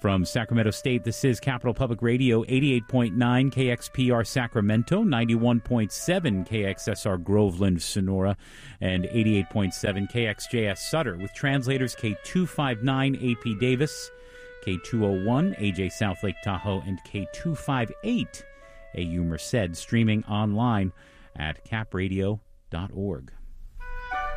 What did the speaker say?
From Sacramento State, this is Capital Public Radio, 88.9 KXPR Sacramento, 91.7 KXSR Groveland, Sonora, and 88.7 KXJS Sutter, with translators K259 AP Davis, K201 AJ South Lake Tahoe, and K258 AU Merced, streaming online at capradio.org.